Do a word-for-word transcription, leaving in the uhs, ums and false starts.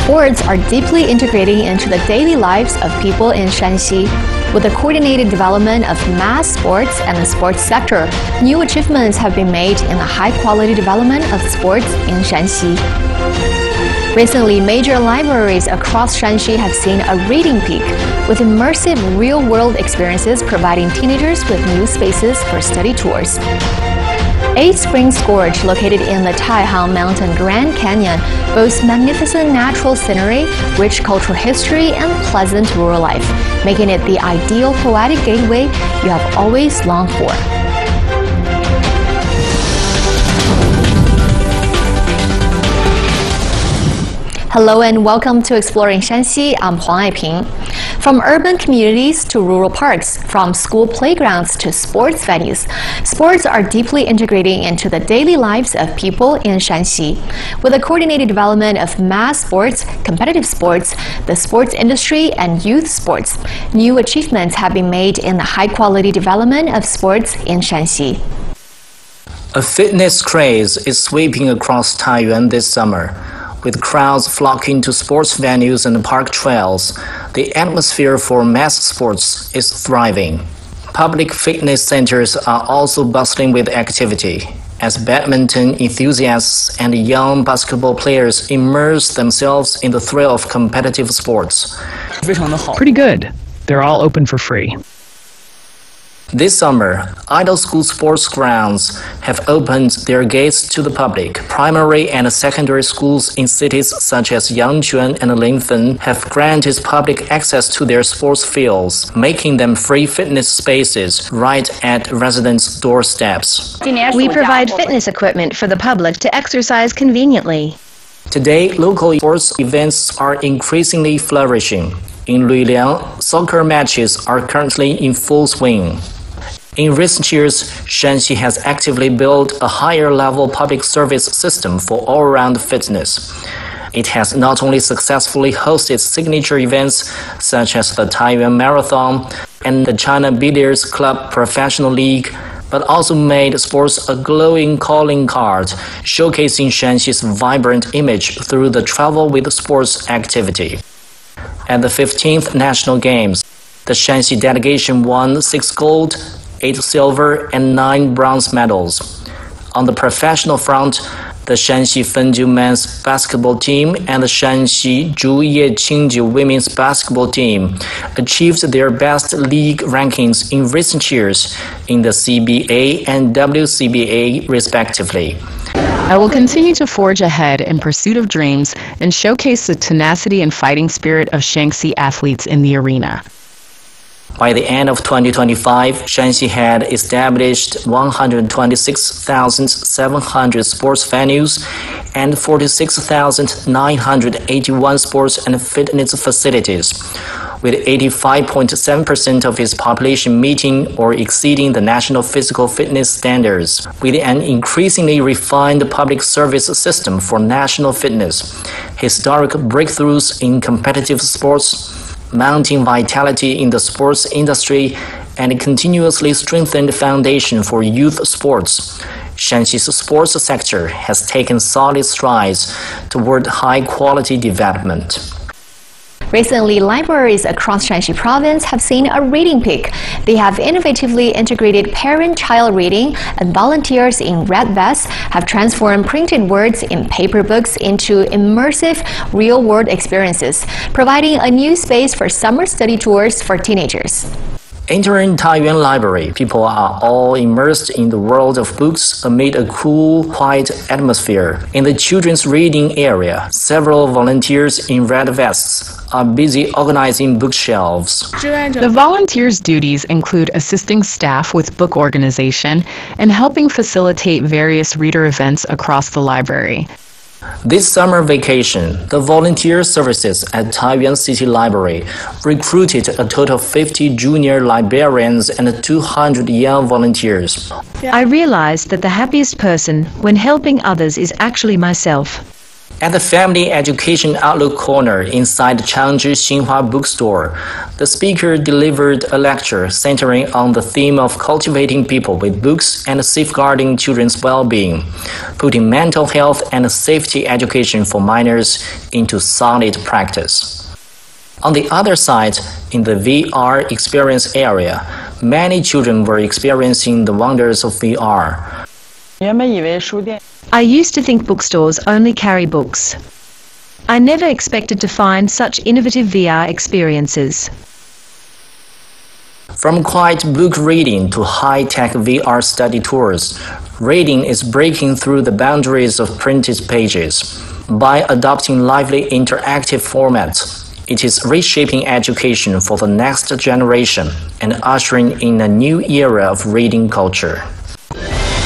Sports are deeply integrating into the daily lives of people in Shanxi. With the coordinated development of mass sports and the sports sector, new achievements have been made in the high-quality development of sports in Shanxi. Recently, major libraries across Shanxi have seen a reading peak, with immersive real-world experiences providing teenagers with new spaces for study tours. Eight Springs Gorge, located in the Taihang Mountain Grand Canyon, boasts magnificent natural scenery, rich cultural history, and pleasant rural life, making it the ideal poetic gateway you have always longed for. Hello and welcome to Exploring Shanxi. I'm Huang Aiping. From urban communities to rural parks, from school playgrounds to sports venues, sports are deeply integrating into the daily lives of people in Shanxi. With the coordinated development of mass sports, competitive sports, the sports industry, and youth sports, new achievements have been made in the high-quality development of sports in Shanxi. A fitness craze is sweeping across Taiyuan this summer. With crowds flocking to sports venues and park trails, the atmosphere for mass sports is thriving. Public fitness centers are also bustling with activity, as badminton enthusiasts and young basketball players immerse themselves in the thrill of competitive sports. Pretty good. They're all open for free. This summer, idol school sports grounds have opened their gates to the public. Primary and secondary schools in cities such as Yangquan and Linfen have granted public access to their sports fields, making them free fitness spaces right at residents' doorsteps. We provide fitness equipment for the public to exercise conveniently. Today, local sports events are increasingly flourishing. In Luiliang, soccer matches are currently in full swing. In recent years, Shanxi has actively built a higher-level public service system for all-round fitness. It has not only successfully hosted signature events such as the Taiyuan Marathon and the China Billiards Club Professional League, but also made sports a glowing calling card, showcasing Shanxi's vibrant image through the travel with sports activity. At the fifteenth National Games, the Shanxi delegation won six gold, eight silver, and nine bronze medals. On the professional front, the Shanxi Fenju men's basketball team and the Shanxi Zhuye Qingjiu women's basketball team achieved their best league rankings in recent years in the C B A and W C B A respectively. I will continue to forge ahead in pursuit of dreams and showcase the tenacity and fighting spirit of Shanxi athletes in the arena. By the end of twenty twenty-five, Shanxi had established one hundred twenty-six thousand seven hundred sports venues and forty-six thousand nine hundred eighty-one sports and fitness facilities, with eighty-five point seven percent of its population meeting or exceeding the national physical fitness standards. With an increasingly refined public service system for national fitness, historic breakthroughs in competitive sports, mounting vitality in the sports industry, and a continuously strengthened foundation for youth sports, Shanxi's sports sector has taken solid strides toward high-quality development. Recently, libraries across Shanxi province have seen a reading peak. They have innovatively integrated parent-child reading, and volunteers in red vests have transformed printed words in paper books into immersive, real-world experiences, providing a new space for summer study tours for teenagers. Entering Taiyuan Library, people are all immersed in the world of books amid a cool, quiet atmosphere. In the children's reading area, several volunteers in red vests are busy organizing bookshelves. The volunteers' duties include assisting staff with book organization and helping facilitate various reader events across the library. This summer vacation, the volunteer services at Taiyuan City Library recruited a total of fifty junior librarians and two hundred young volunteers. I realized that the happiest person when helping others is actually myself. At the Family Education Outlook Corner inside Changzhi Xinhua Bookstore, the speaker delivered a lecture centering on the theme of cultivating people with books and safeguarding children's well-being, putting mental health and safety education for minors into solid practice. On the other side, in the V R experience area, many children were experiencing the wonders of V R. I used to think bookstores only carry books. I never expected to find such innovative V R experiences. From quiet book reading to high-tech V R study tours, reading is breaking through the boundaries of printed pages. By adopting lively interactive formats, it is reshaping education for the next generation and ushering in a new era of reading culture.